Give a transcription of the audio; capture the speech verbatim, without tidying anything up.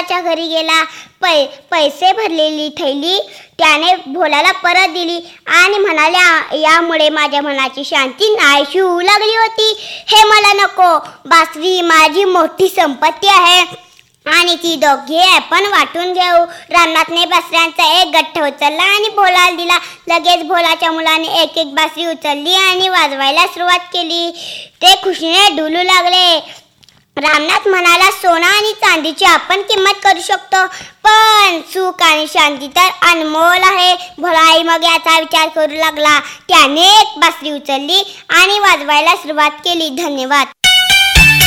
भोलाच्या घरी गेला. पै पैसे भरलेली थैली त्याने भोलाला परत दिली आणि म्हणाले, यामुळे माझ्या मनाची शांती नाहीशी होऊ लागली होती. हे मला नको. बासरी माझी मोठी संपत्ती आहे आणि ती दोघे आपण वाटून घेऊ. रामनाथने बासऱ्यांचा एक गठ्ठ उचलला आणि भोलाला दिला. लगेच भोलाच्या मुलाने एक एक बासरी उचलली आणि वाजवायला सुरुवात केली. ते खुशीने डुलू लागले. रामनाथ म्हणाला, सोनं आणि चांदीची आपण किंमत करू शकतो, पण सुख आणि शांती तर अनमोल आहे. भोलाही मग याचा विचार करू लागला. त्याने एक बासरी उचलली आणि वाजवायला सुरुवात केली. धन्यवाद.